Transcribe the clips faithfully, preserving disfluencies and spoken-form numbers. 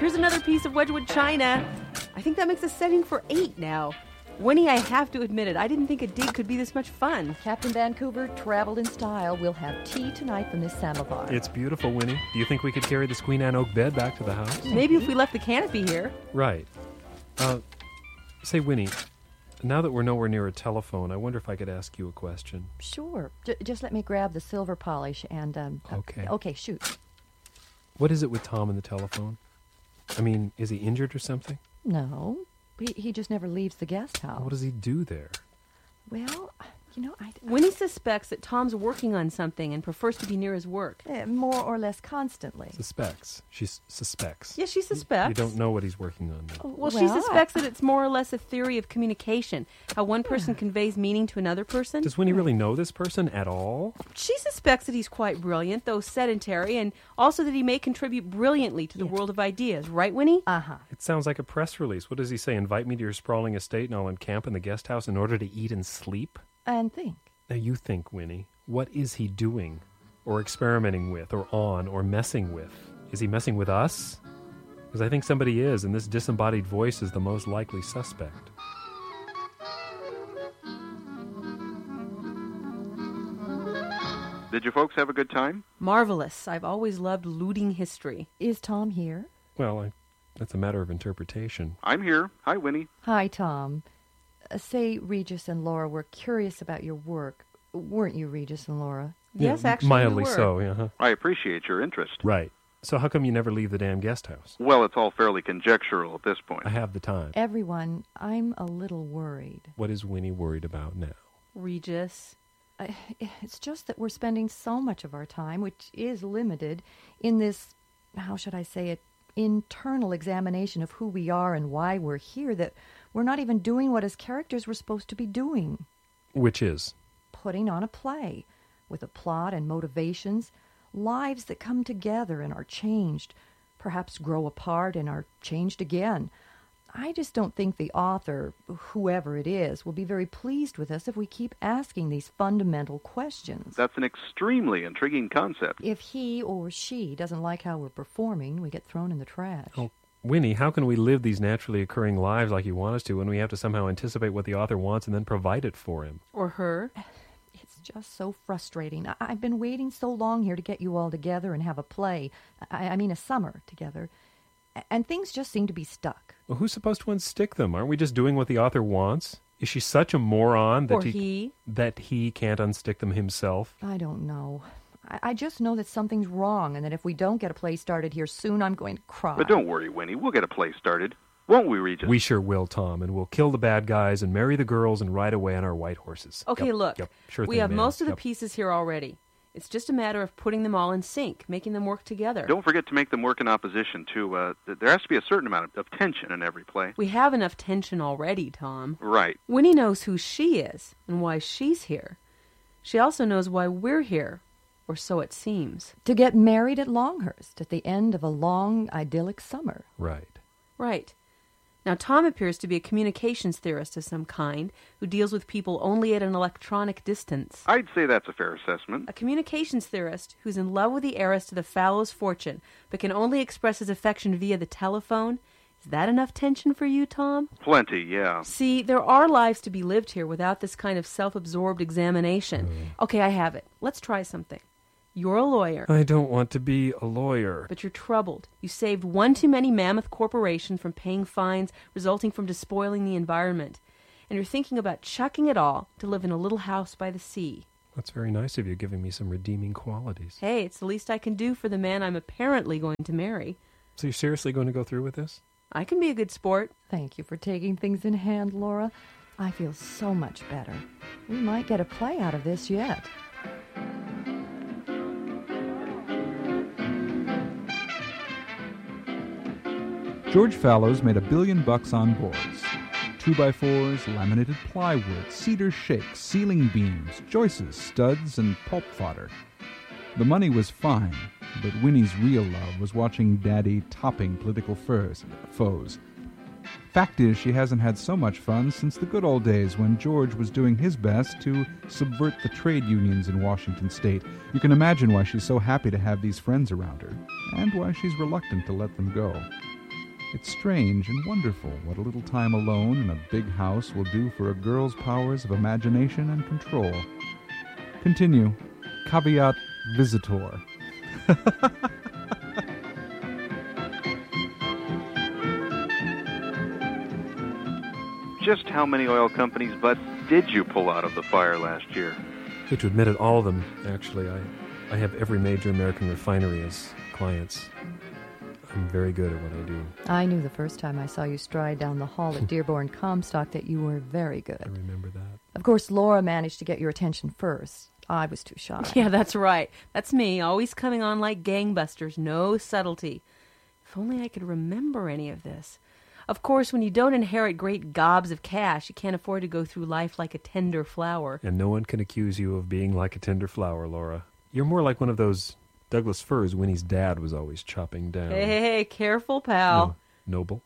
Here's another piece of Wedgwood china. I think that makes a setting for eight now. Winnie, I have to admit it, I didn't think a dig could be this much fun. Captain Vancouver traveled in style. We'll have tea tonight from this samovar. It's beautiful, Winnie. Do you think we could carry this Queen Anne oak bed back to the house? Maybe if we left the canopy here. Right. Uh, say, Winnie, now that we're nowhere near a telephone, I wonder if I could ask you a question. Sure. J- just let me grab the silver polish and... Um, Okay. Uh, okay, shoot. What is it with Tom and the telephone? I mean, is he injured or something? No. He, he just never leaves the guest house. What does he do there? Well, you know, I... Winnie suspects that Tom's working on something and prefers to be near his work. Uh, more or less constantly. Suspects. She s- suspects. Yes, she suspects. You don't know what he's working on now. Oh, Well, she well, suspects that it's more or less a theory of communication, how one person conveys meaning to another person. Does Winnie really know this person at all? She suspects that he's quite brilliant, though sedentary, and also that he may contribute brilliantly to the Yes. world of ideas. Right, Winnie? Uh-huh. It sounds like a press release. What does he say? Invite me to your sprawling estate and I'll encamp in the guest house in order to eat and sleep? And think. Now you think, Winnie. What is he doing? Or experimenting with, or on, or messing with? Is he messing with us? Because I think somebody is, and this disembodied voice is the most likely suspect. Did you folks have a good time? Marvelous. I've always loved looting history. Is Tom here? Well, I, that's a matter of interpretation. I'm here. Hi, Winnie. Hi, Tom. Uh, say Regis and Laura were curious about your work. Weren't you, Regis and Laura? Yes, Yeah, actually, mildly we were. so, yeah. Huh? I appreciate your interest. Right. So how come you never leave the damn guest house? Well, it's all fairly conjectural at this point. I have the time. Everyone, I'm a little worried. What is Winnie worried about now? Regis. I, it's just that we're spending so much of our time, which is limited, in this, how should I say it, internal examination of who we are and why we're here, that we're not even doing what as characters we're supposed to be doing. Which is? Putting on a play, with a plot and motivations, lives that come together and are changed, perhaps grow apart and are changed again. I just don't think the author, whoever it is, will be very pleased with us if we keep asking these fundamental questions. That's an extremely intriguing concept. If he or she doesn't like how we're performing, we get thrown in the trash. Oh, Winnie, how can we live these naturally occurring lives like you want us to when we have to somehow anticipate what the author wants and then provide it for him? Or her. It's just so frustrating. I- I've been waiting so long here to get you all together and have a play. I, I mean a summer together. A- and things just seem to be stuck. Well, who's supposed to unstick them? Aren't we just doing what the author wants? Is she such a moron that Or he. that he can't unstick them himself? I don't know. I, I just know that something's wrong and that if we don't get a play started here soon, I'm going to cry. But don't worry, Winnie. We'll get a play started. Won't we, Regis? We sure will, Tom, and we'll kill the bad guys and marry the girls and ride away on our white horses. Okay, Yep, look. Yep, sure we thing, have ma'am. most of the Yep. pieces here already. It's just a matter of putting them all in sync, making them work together. Don't forget to make them work in opposition, too. Uh, th- there has to be a certain amount of, of tension in every play. We have enough tension already, Tom. Right. Winnie knows who she is and why she's here. She also knows why we're here, or so it seems. To get married at Longhurst at the end of a long, idyllic summer. Right. Right. Now, Tom appears to be a communications theorist of some kind who deals with people only at an electronic distance. I'd say that's a fair assessment. A communications theorist who's in love with the heiress to the Fallows fortune, but can only express his affection via the telephone. Is that enough tension for you, Tom? Plenty, yeah. See, there are lives to be lived here without this kind of self-absorbed examination. Mm. Okay, I have it. Let's try something. You're a lawyer. I don't want to be a lawyer. But you're troubled. You saved one too many mammoth corporations from paying fines resulting from despoiling the environment. And you're thinking about chucking it all to live in a little house by the sea. That's very nice of you, giving me some redeeming qualities. Hey, it's the least I can do for the man I'm apparently going to marry. So you're seriously going to go through with this? I can be a good sport. Thank you for taking things in hand, Laura. I feel so much better. We might get a play out of this yet. George Fallows made a billion bucks on boards. Two-by-fours, laminated plywood, cedar shakes, ceiling beams, joists, studs, and pulp fodder. The money was fine, but Winnie's real love was watching Daddy topping political furs, foes. Fact is, she hasn't had so much fun since the good old days when George was doing his best to subvert the trade unions in Washington state. You can imagine why she's so happy to have these friends around her, and why she's reluctant to let them go. It's strange and wonderful what a little time alone in a big house will do for a girl's powers of imagination and control. Continue. Caveat visitor. Just how many oil companies' butts did you pull out of the fire last year? I hate to admit it, all of them, actually. I, I have every major American refinery as clients. I'm very good at what I do. I knew the first time I saw you stride down the hall at Dearborn Comstock that you were very good. I remember that. Of course, Laura managed to get your attention first. I was too shy. Yeah, that's right. That's me, always coming on like gangbusters, no subtlety. If only I could remember any of this. Of course, when you don't inherit great gobs of cash, you can't afford to go through life like a tender flower. And no one can accuse you of being like a tender flower, Laura. You're more like one of those Douglas firs Winnie's dad was always chopping down. Hey, hey, hey, careful, pal. No, noble.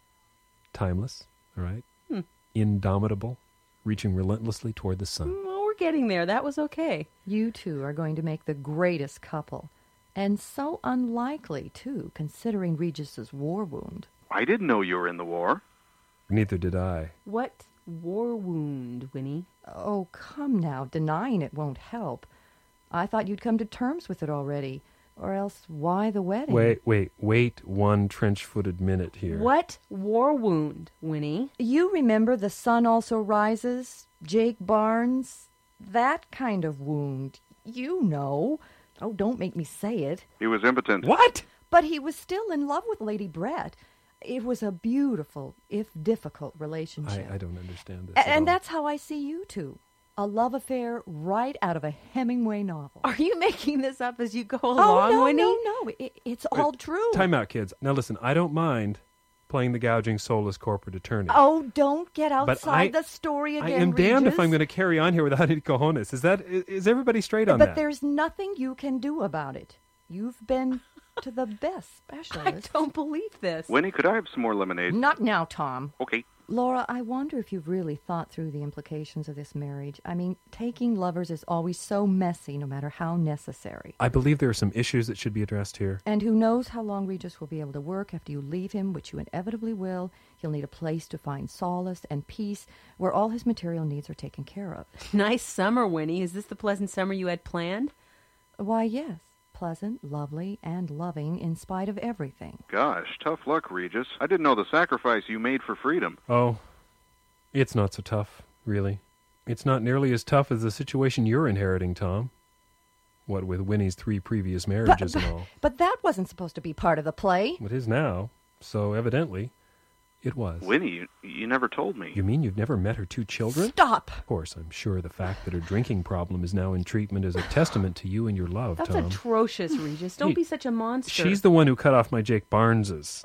Timeless, all right? Hmm. Indomitable. Reaching relentlessly toward the sun. Well, we're getting there. That was okay. You two are going to make the greatest couple. And so unlikely, too, considering Regis's war wound. I didn't know you were in the war. Neither did I. What war wound, Winnie? Oh, come now. Denying it won't help. I thought you'd come to terms with it already. Or else, why the wedding? Wait, wait, wait one trench-footed minute here. What war wound, Winnie? You remember The Sun Also Rises? Jake Barnes? That kind of wound. You know. Oh, don't make me say it. He was impotent. What? But he was still in love with Lady Brett. It was a beautiful, if difficult, relationship. I, I don't understand this. A- at and all. that's how I see you two. A love affair right out of a Hemingway novel. Are you making this up as you go oh, along, no, Winnie? no, no. It, it's all true. Time out, kids. Now listen, I don't mind playing the gouging, soulless corporate attorney. Oh, don't get But outside I- the story I again, am damned if Regis. I'm going to carry on here without any cojones. Is that is, is everybody straight on But that? there's nothing you can do about it. You've been to the best I specialist. don't believe this. Winnie, could I have some more lemonade? Not now, Tom. Okay. Laura, I wonder if you've really thought through the implications of this marriage. I mean, taking lovers is always so messy, no matter how necessary. I believe there are some issues that should be addressed here. And who knows how long Regis will be able to work after you leave him, which you inevitably will. He'll need a place to find solace and peace where all his material needs are taken care of. Nice summer, Winnie. Is this the pleasant summer you had planned? Why, yes. Pleasant, lovely, and loving in spite of everything. Gosh, tough luck, Regis. I didn't know the sacrifice you made for freedom. Oh, it's not so tough, really. It's not nearly as tough as the situation you're inheriting, Tom. What with Winnie's three previous marriages but, and all. But that wasn't supposed to be part of the play. It is now, so evidently it was. Winnie, you, you never told me. You mean you've never met her two children? Stop! Of course, I'm sure the fact that her drinking problem is now in treatment is a testament to you and your love, That's Tom. atrocious, Regis. Don't Hey, be such a monster. She's the one who cut off my Jake Barneses.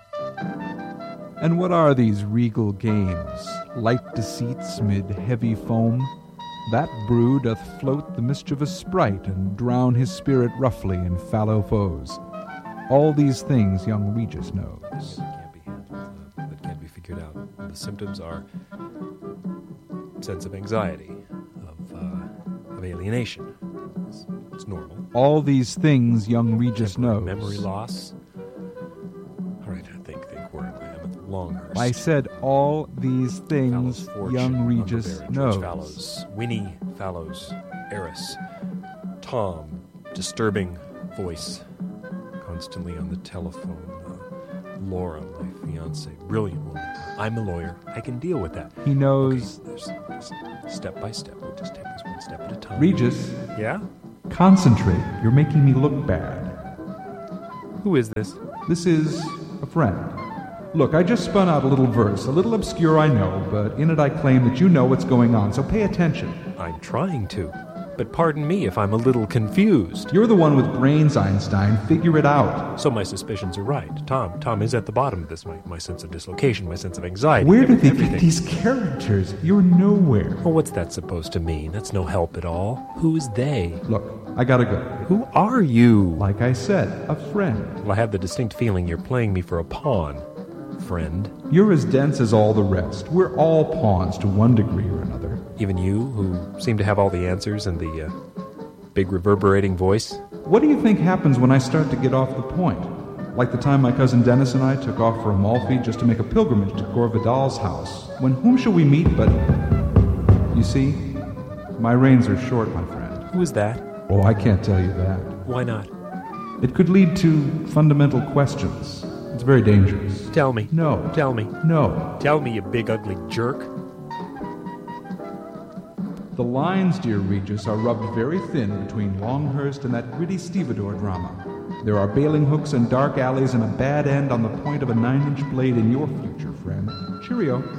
And what are these regal games? Light deceits mid heavy foam? That brew doth float the mischievous sprite, and drown his spirit roughly in fallow foes. All these things young Regis knows. Can't be handled. Uh, that can't be figured out. The symptoms are sense of anxiety, of, uh, of alienation. It's, it's normal. All these things young Regis Temporary knows. Memory loss. All right, think, think. Where am I? I'm at Longhurst. I said all these things Fallows Fortune, young Regis Lumber Baron, knows. George Fallows, Winnie Fallows, Eris, Tom, disturbing voice, constantly on the telephone. Uh, Laura, my fiance, brilliant woman. I'm a lawyer. I can deal with that. He knows. Okay, there's, there's step by step. We'll just take this one step at a time. Regis, Yeah? concentrate. You're making me look bad. Who is this? This is a friend. Look, I just spun out a little verse, a little obscure, I know, but in it I claim that you know what's going on, so pay attention. I'm trying to. But pardon me if I'm a little confused. You're the one with brains, Einstein. Figure it out. So my suspicions are right. Tom, Tom is at the bottom of this. My, my sense of dislocation, my sense of anxiety. Where did they everything. get these characters? You're nowhere. Well, what's that supposed to mean? That's no help at all. Who's they? Look, I gotta go. Who are you? Like I said, a friend. Well, I have the distinct feeling you're playing me for a pawn, friend. You're as dense as all the rest. We're all pawns to one degree or another. Even you, who seem to have all the answers and the uh, big reverberating voice. What do you think happens when I start to get off the point? Like the time my cousin Dennis and I took off for Amalfi just to make a pilgrimage to Gore Vidal's house, when whom shall we meet but... You see, my reins are short, my friend. Who is that? Oh, I can't tell you that. Why not? It could lead to fundamental questions. It's very dangerous. Tell me. No. Tell me. No. Tell me, you big ugly jerk. The lines, dear Regis, are rubbed very thin between Longhurst and that gritty stevedore drama. There are bailing hooks and dark alleys and a bad end on the point of a nine-inch blade in your future, friend. Cheerio.